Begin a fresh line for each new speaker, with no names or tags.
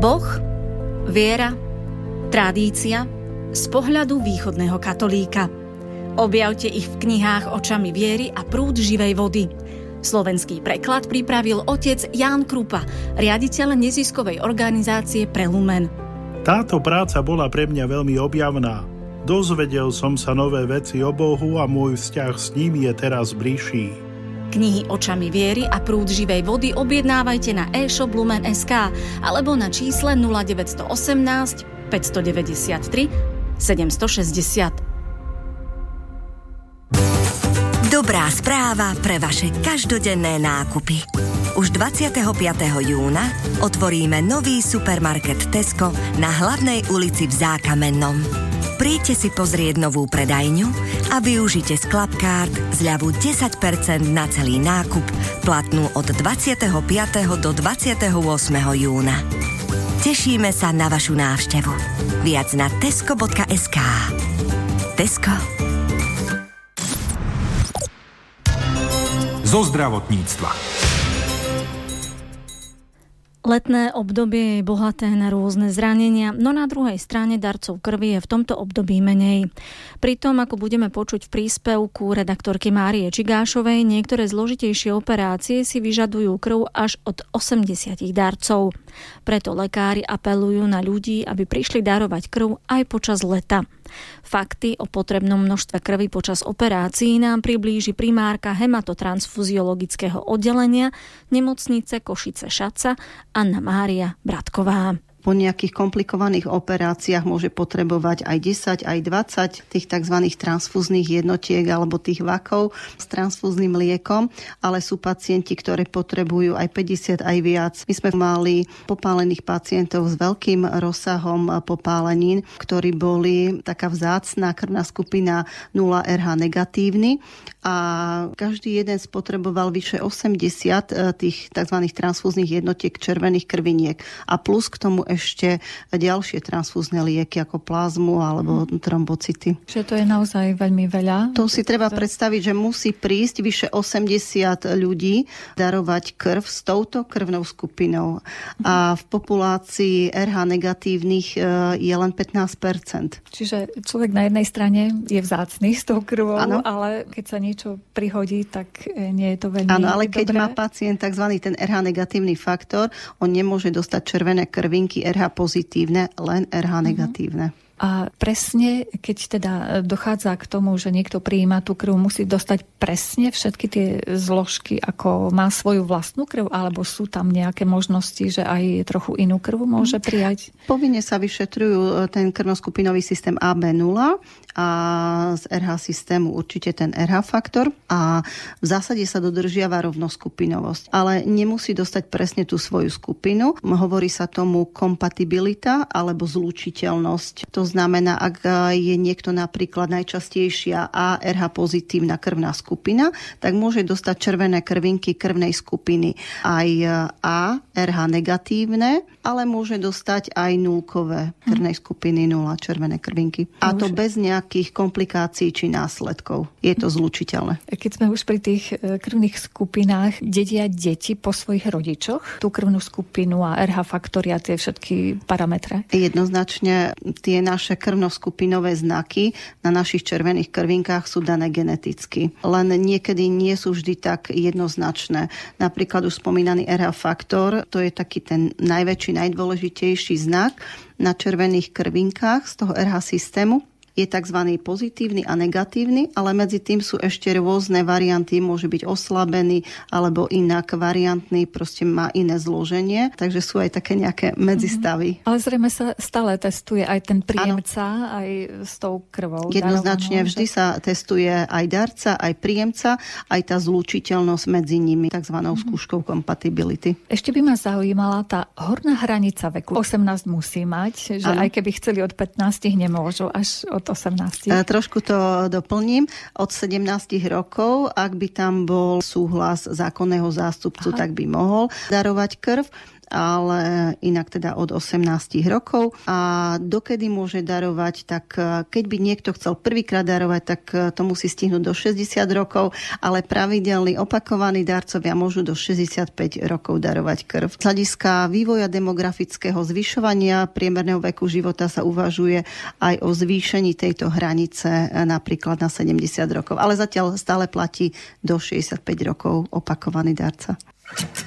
Boh, viera, tradícia z pohľadu východného katolíka. Objavte ich v knihách Očami viery a Prúd živej vody. Slovenský preklad pripravil otec Ján Krupa, riaditeľ neziskovej organizácie Prelumen.
Táto práca bola pre mňa veľmi objavná. Dozvedel som sa nové veci o Bohu a môj vzťah s ním je teraz bližší.
Knihy Očami viery a Prúd živej vody objednávajte na e-shop Lumen.sk alebo na čísle 0918 593 760.
Dobrá správa pre vaše každodenné nákupy. Už 25. júna otvoríme nový supermarket Tesco na hlavnej ulici v Zákamennom. Príďte si pozrieť novú predajňu a využite z Clubcard zľavu 10% na celý nákup, platnú od 25. do 28. júna. Tešíme sa na vašu návštevu. Viac na tesco.sk. Tesco.
Zo zdravotníctva.
Letné obdobie je bohaté na rôzne zranenia, no na druhej strane darcov krvi je v tomto období menej. Pritom, ako budeme počuť v príspevku redaktorky Márie Čigášovej, niektoré zložitejšie operácie si vyžadujú krv až od 80 darcov. Preto lekári apelujú na ľudí, aby prišli darovať krv aj počas leta. Fakty o potrebnom množstve krvi počas operácií nám priblíži primárka hematotransfuziologického oddelenia nemocnice Košice-Šaca Anna Mária Bratková.
Po nejakých komplikovaných operáciách môže potrebovať aj 10, aj 20 tých tzv. Transfúznych jednotiek alebo tých vakov s transfúzným liekom, ale sú pacienti, ktorí potrebujú aj 50, aj viac. My sme mali popálených pacientov s veľkým rozsahom popálenín, ktorí boli taká vzácna krvná skupina 0 RH negatívny a každý jeden spotreboval vyše 80 tých tzv. Transfúznych jednotiek červených krviniek a plus k tomu ešte ďalšie transfúzne lieky ako plazmu alebo trombocity.
Čiže to je naozaj veľmi veľa?
To si treba predstaviť, že musí prísť vyše 80 ľudí darovať krv s touto krvnou skupinou. A v populácii RH negatívnych je len 15%.
Čiže človek na jednej strane je vzácny s tou krvou, ano. Ale keď sa niečo prihodí, tak nie je to veľmi dobré.
Áno, ale keď má pacient tzv. Ten RH negatívny faktor, on nemôže dostať červené krvinky RH pozitívne, len RH negatívne.
A presne, keď teda dochádza k tomu, že niekto prijíma tú krv, musí dostať presne všetky tie zložky, ako má svoju vlastnú krv, alebo sú tam nejaké možnosti, že aj trochu inú krv môže prijať?
Povinne sa vyšetrujú ten krvnoskupinový systém AB0 a z RH systému určite ten RH faktor a v zásade sa dodržiava rovnoskupinovosť. Ale nemusí dostať presne tú svoju skupinu. Hovorí sa tomu kompatibilita alebo zlučiteľnosť. To znamená, ak je niekto napríklad najčastejšia ARH pozitívna krvná skupina, tak môže dostať červené krvinky krvnej skupiny aj ARH negatívne, ale môže dostať aj nulkové krvnej skupiny 0 červené krvinky. A to bez nejakých komplikácií či následkov. Je to zlučiteľné.
Keď sme už pri tých krvných skupinách, dedia deti po svojich rodičoch tú krvnú skupinu a RH faktory a tie všetky parametre?
Jednoznačne tie naše krvnoskupinové znaky na našich červených krvinkách sú dané geneticky. Len niekedy nie sú vždy tak jednoznačné. Napríklad už spomínaný RH faktor, to je taký ten najväčší, najdôležitejší znak na červených krvinkách z toho RH systému. Je tzv. Pozitívny a negatívny, ale medzi tým sú ešte rôzne varianty, môže byť oslabený alebo inak variantný, proste má iné zloženie, takže sú aj také nejaké medzistavy.
Ale zrejme sa stále testuje aj ten príjemca, aj s tou krvou.
Jednoznačne vždy sa testuje aj darca, aj príjemca, aj tá zlučiteľnosť medzi nimi, tzv. Skúškou kompatibility.
Ešte by ma zaujímala tá horná hranica veku. 18 musí mať, že aj keby chceli od 15 nemôžu, až od 18.
Trošku to doplním. Od 17 rokov, ak by tam bol súhlas zákonného zástupcu, tak by mohol darovať krv. ale inak teda od 18 rokov. A dokedy môže darovať, tak keď by niekto chcel prvýkrát darovať, tak to musí stihnúť do 60 rokov, ale pravidelní opakovaní darcovia môžu do 65 rokov darovať krv. Z hľadiska vývoja demografického zvyšovania priemerného veku života sa uvažuje aj o zvýšení tejto hranice napríklad na 70 rokov. Ale zatiaľ stále platí do 65 rokov opakovaný darca.